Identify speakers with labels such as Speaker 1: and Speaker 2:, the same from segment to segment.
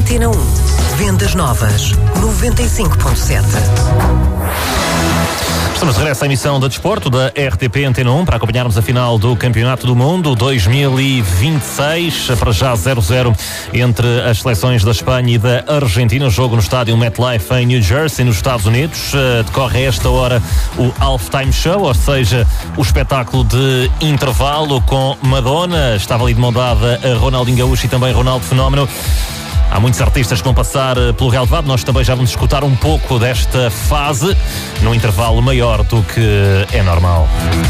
Speaker 1: Antena 1. Vendas novas 95.7.
Speaker 2: Estamos de regresso à emissão da Desporto da RTP Antena 1 para acompanharmos a final do Campeonato do Mundo 2026. Para já 0-0 entre as seleções da Espanha e da Argentina. Jogo no estádio MetLife em New Jersey, nos Estados Unidos. Decorre a esta hora o Halftime Show, ou seja, o espetáculo de intervalo com Madonna. Estava ali de mão dada a Ronaldinho Gaúcho e também Ronaldo Fenómeno. Há muitos artistas que vão passar pelo relevado. Nós também já vamos escutar um pouco desta fase num intervalo maior do que é normal.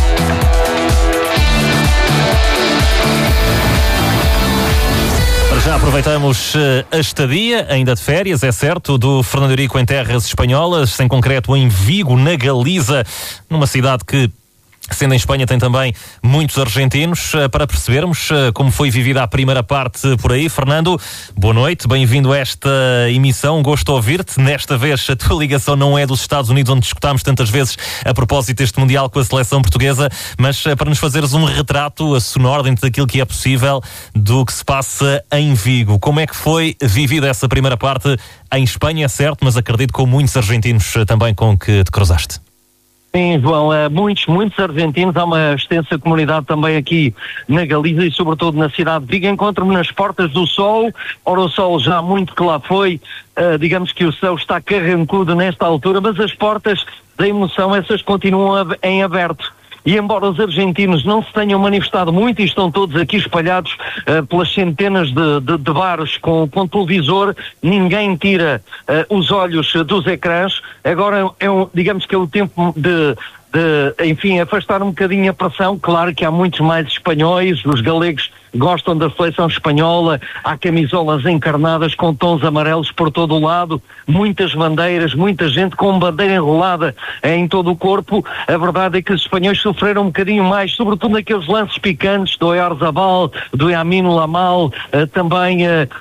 Speaker 2: Para já aproveitamos a estadia, ainda de férias, é certo, do Fernando Eurico em terras espanholas, em concreto em Vigo, na Galiza, numa cidade que, sendo em Espanha, tem também muitos argentinos. Para percebermos como foi vivida a primeira parte por aí. Fernando, boa noite, bem-vindo a esta emissão, gosto de ouvir-te. Nesta vez a tua ligação não é dos Estados Unidos, onde discutámos tantas vezes a propósito deste Mundial com a seleção portuguesa, mas para nos fazeres um retrato sonoro dentro daquilo que é possível do que se passa em Vigo. Como é que foi vivida essa primeira parte em Espanha, é certo, mas acredito com muitos argentinos também com que te cruzaste.
Speaker 3: Sim, João, muitos argentinos, há uma extensa comunidade também aqui na Galiza e sobretudo na cidade de Vigo. Encontro-me nas Portas do Sol. Ora, o sol já há muito que lá foi, digamos que o céu está carrancudo nesta altura, mas as portas da emoção, essas continuam em aberto. E embora os argentinos não se tenham manifestado muito e estão todos aqui espalhados pelas centenas de bares com televisor, ninguém tira os olhos dos ecrãs. Agora digamos que é o tempo de enfim, afastar um bocadinho a pressão. Claro que há muitos mais espanhóis, os galegos gostam da seleção espanhola, há camisolas encarnadas com tons amarelos por todo o lado, muitas bandeiras, muita gente com bandeira enrolada em todo o corpo. A verdade é que os espanhóis sofreram um bocadinho mais, sobretudo naqueles lances picantes do Oyarzabal, do Yamino Lamal, também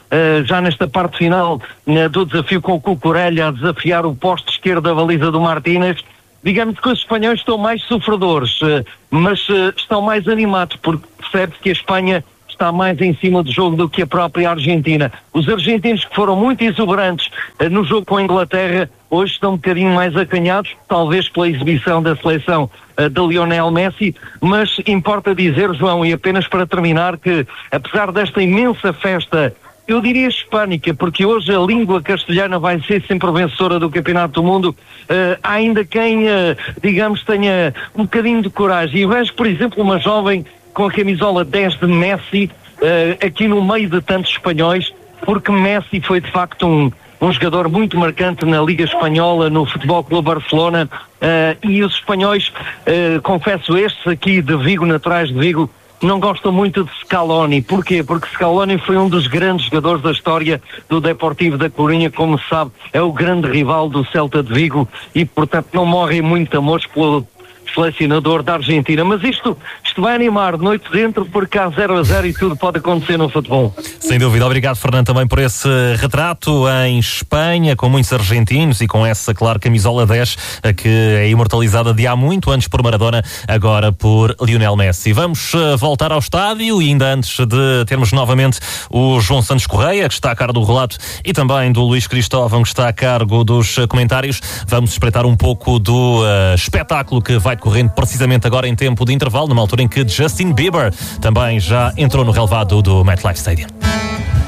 Speaker 3: já nesta parte final do desafio com o Cucurella a desafiar o poste esquerdo da baliza do Martínez. Digamos que os espanhóis estão mais sofredores, mas estão mais animados, porque percebe-se que a Espanha está mais em cima do jogo do que a própria Argentina. Os argentinos, que foram muito exuberantes no jogo com a Inglaterra, hoje estão um bocadinho mais acanhados, talvez pela exibição da seleção de Lionel Messi, mas importa dizer, João, e apenas para terminar, que apesar desta imensa festa, eu diria hispânica, porque hoje a língua castelhana vai ser sempre vencedora do Campeonato do Mundo, há ainda quem, digamos, tenha um bocadinho de coragem. E vejo, por exemplo, uma jovem com a camisola 10 de Messi, aqui no meio de tantos espanhóis, porque Messi foi de facto um jogador muito marcante na Liga Espanhola, no Futebol Clube Barcelona, e os espanhóis, confesso, estes aqui de Vigo, naturais de Vigo, não gostam muito de Scaloni. Porquê? Porque Scaloni foi um dos grandes jogadores da história do Deportivo da Coruña, como se sabe, é o grande rival do Celta de Vigo e, portanto, não morrem muito amores pelo selecionador da Argentina. Mas isto vai animar de noite dentro, porque há 0-0 e tudo pode acontecer no futebol.
Speaker 2: Sem dúvida. Obrigado, Fernando, também por esse retrato em Espanha, com muitos argentinos e com essa, claro, camisola 10 que é imortalizada de há muito, antes por Maradona, agora por Lionel Messi. Vamos voltar ao estádio e ainda antes de termos novamente o João Santos Correia, que está a cargo do relato, e também do Luís Cristóvão, que está a cargo dos comentários, vamos espreitar um pouco do espetáculo que vai decorrendo precisamente agora em tempo de intervalo, numa altura em que Justin Bieber também já entrou no relevado do MetLife Stadium.